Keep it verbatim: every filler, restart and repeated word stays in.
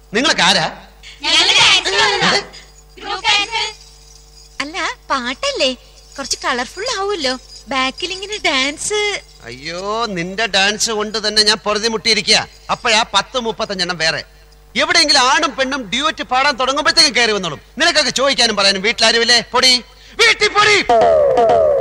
നിങ്ങളൊക്കെ ആരാ? അല്ല പാട്ടല്ലേ, കുറച്ച് കളർഫുൾ ആവുമല്ലോ. ബാക്കിൽ ഇങ്ങനെ ഡാൻസ്. അയ്യോ, നിന്റെ ഡാൻസ് കൊണ്ട് തന്നെ ഞാൻ പൊറുതി മുട്ടിയിരിക്കുക. അപ്പഴാ പത്ത് മുപ്പത്തഞ്ചെണ്ണം വേറെ. എവിടെയെങ്കിലും ആണും പെണ്ണും ഡ്യൂറ്റ് പാടാൻ തുടങ്ങുമ്പോഴത്തേക്കും കയറി വന്നോളും. നിനക്കൊക്കെ ചോദിക്കാനും പറയാനും വീട്ടിലാരുമില്ലേ? പൊടി വീട്ടിൽ പൊടി.